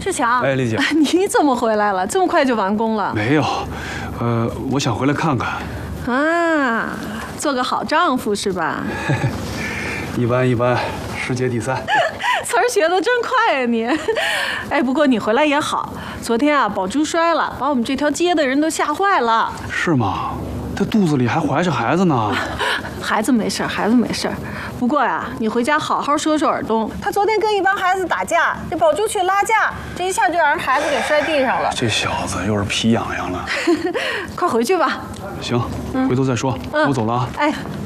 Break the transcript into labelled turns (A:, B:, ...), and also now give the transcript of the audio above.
A: 志强，
B: 哎，丽姐，
A: 你怎么回来了？这么快就完工了？
B: 没有，我想回来看看。
A: 啊，做个好丈夫是吧？
B: 一般一般，世界第3。
A: 词儿学得真快呀你！哎，不过你回来也好。昨天啊，宝珠摔了，把我们这条街的人都吓坏了。
B: 是吗？她肚子里还怀着孩子呢。
A: 孩子没事，孩子没事。不过呀，你回家好好说说尔东。他昨天跟一帮孩子打架，这宝珠去拉架，这一下就让人孩子给摔地上了。
B: 这小子又是皮痒痒了。
A: 快回去吧。
B: 行，回头再说。我走了啊。
A: 哎。